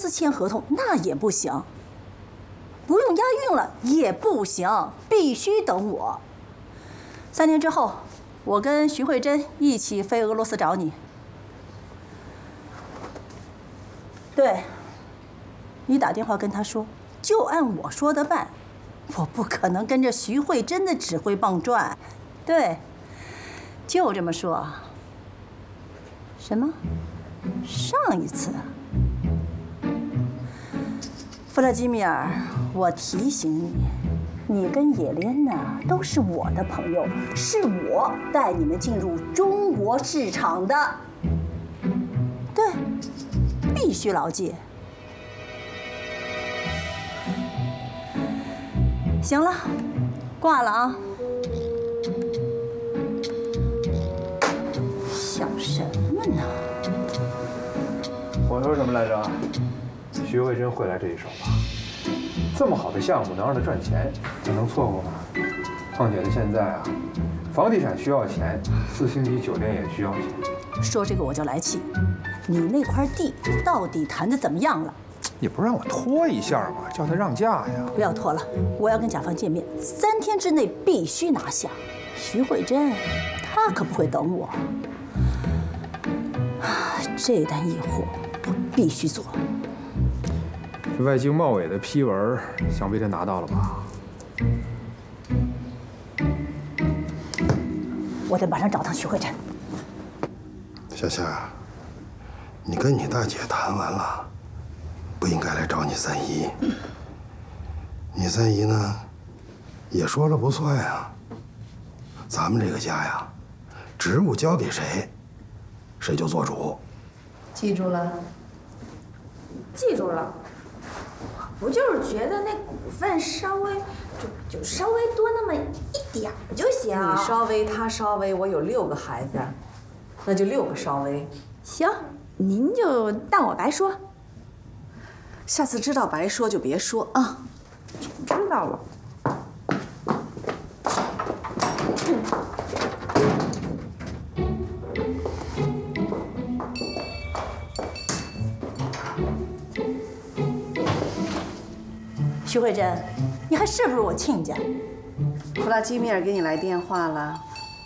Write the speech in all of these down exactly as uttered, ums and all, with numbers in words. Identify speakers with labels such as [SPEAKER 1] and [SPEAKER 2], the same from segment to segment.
[SPEAKER 1] 斯签合同那也不行，不用押韵了也不行，必须等我。三天之后，我跟徐慧珍一起飞俄罗斯找你。对，你打电话跟他说，就按我说的办。我不可能跟着徐慧珍的指挥棒转。对，就这么说。什么？上一次？弗拉基米尔，我提醒你，你跟叶莲娜都是我的朋友，是我带你们进入中国市场的。对，必须牢记。行了，挂了啊。想什么呢？
[SPEAKER 2] 我说什么来着？徐慧珍会来这一手吧？这么好的项目能让她赚钱，你能错过吗？况且她现在啊，房地产需要钱，四星级酒店也需要钱。
[SPEAKER 1] 说这个我就来气，你那块地到底谈的怎么样了？
[SPEAKER 2] 你不让我拖一下吗？叫他让价呀！
[SPEAKER 1] 不要拖了，我要跟甲方见面，三天之内必须拿下。徐慧珍，她可不会等我。这单业务我必须做。
[SPEAKER 2] 外经贸委的批文，想必他拿到了吧？
[SPEAKER 1] 我得马上找趟徐慧珍。
[SPEAKER 3] 夏夏，你跟你大姐谈完了，不应该来找你三姨。你三姨呢，也说了不算呀。咱们这个家呀，职务交给谁，谁就做主。
[SPEAKER 4] 记住了。
[SPEAKER 5] 记住了。我就是觉得那股份稍微就就稍微多那么一点儿就行。
[SPEAKER 4] 你稍微，他稍微，我有六个孩子，那就六个稍微。
[SPEAKER 5] 行，您就当我白说。
[SPEAKER 4] 下次知道白说就别说啊。
[SPEAKER 5] 知道了。
[SPEAKER 1] 徐慧珍，你还是不是我亲家？
[SPEAKER 4] 弗拉基米尔给你来电话了。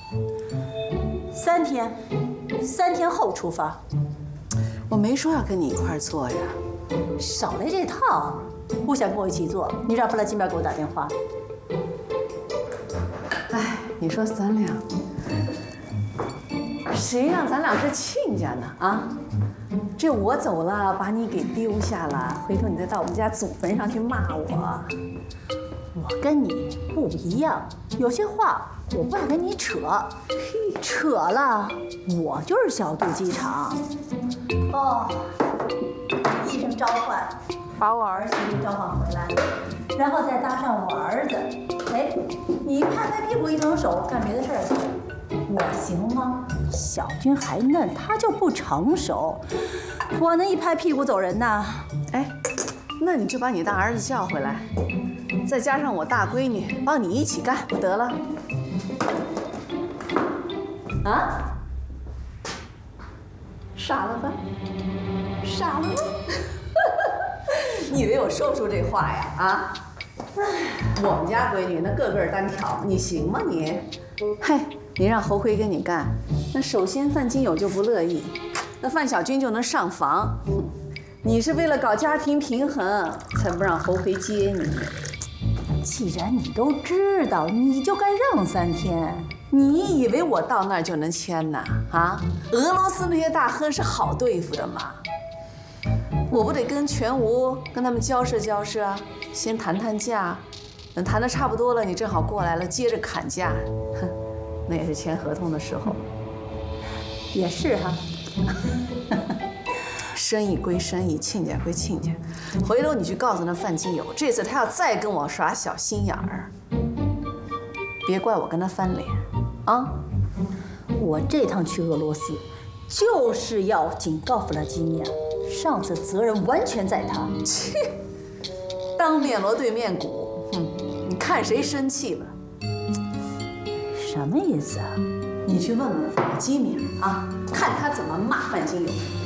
[SPEAKER 1] 三天，三天后出发。
[SPEAKER 4] 我没说要跟你一块儿做呀。
[SPEAKER 1] 少来这套，不想跟我一起做，你让弗拉基米尔给我打电话。
[SPEAKER 4] 哎，你说咱俩，谁让咱俩是亲家呢？啊？这我走了，把你给丢下了，回头你再到我们家祖坟上去骂我。
[SPEAKER 1] 我跟你不一样，有些话我不爱跟你扯，扯了我就是小肚鸡肠。哦，一声召唤，把我儿媳妇召唤回来，然后再搭上我儿子。哎，你拍拍屁股一腾手干别的事儿去，我行吗？小军还嫩，他就不成熟。我能一拍屁股走人呐？
[SPEAKER 4] 哎，那你就把你大儿子叫回来，再加上我大闺女，帮你一起干不得了？啊？傻了吧？傻了吧？你以为我说不出这话呀？啊？我们家闺女那个个单挑，你行吗你？嘿，你让侯魁跟你干，那首先范金友就不乐意，那范小军就能上房。你是为了搞家庭平衡，才不让侯魁接你。
[SPEAKER 1] 既然你都知道，你就该让三天。
[SPEAKER 4] 你以为我到那儿就能签呐？啊，俄罗斯那些大亨是好对付的吗？我不得跟全吴跟他们交涉交涉啊，先谈谈价，等谈得差不多了，你正好过来了，接着砍价。哼，那也是签合同的时候。
[SPEAKER 1] 也是哈。
[SPEAKER 4] 生意归生意，亲家归亲家。回头你去告诉那范金友，这次他要再跟我耍小心眼儿，别怪我跟他翻脸啊！
[SPEAKER 1] 我这趟去俄罗斯，就是要警告弗拉基米尔，上次责任完全在他。
[SPEAKER 4] 切，当面锣对面鼓，哼，你看谁生气了？
[SPEAKER 1] 什么意思啊？
[SPEAKER 4] 你去问问弗拉基米尔啊，看他怎么骂范金友。